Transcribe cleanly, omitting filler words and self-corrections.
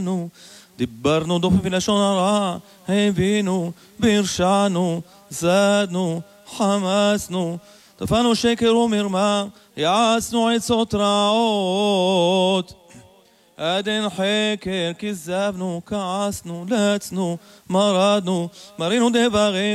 דיברנו דופי ולשון הרע, הבינו, ברשענו, זדנו, חמסנו, טפנו שקר ומרמה, יעצנו עצות רעות. עדן חקר, כזבנו, כעסנו, לצנו, מרדנו, מרינו דבריך.